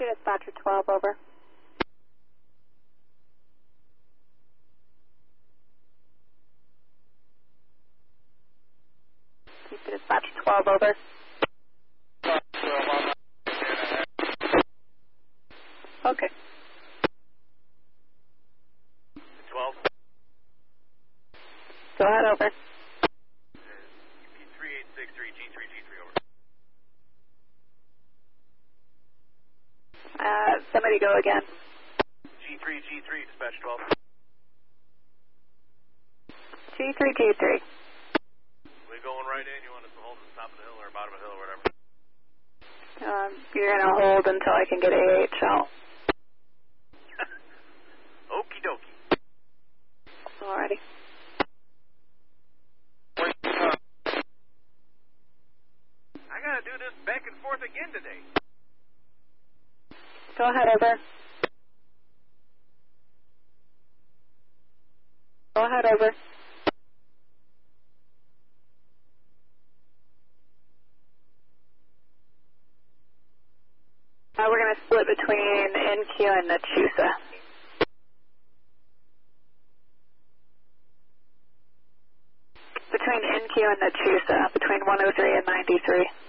Dispatcher 12, over. Dispatcher 12, over. Okay. 12. Go ahead, over. P3863, G3, over. Somebody go again. G3, dispatch 12. G3. We going right in? You want us to hold at the top of the hill or bottom of the hill or whatever? You're going to hold until I can get AH out. Okie dokie. Alrighty. I gotta do this back and forth again today. Go ahead, over. Go ahead, over. We're going to split between NQ and Nachusa. Between NQ and Nachusa, between 103 and 93.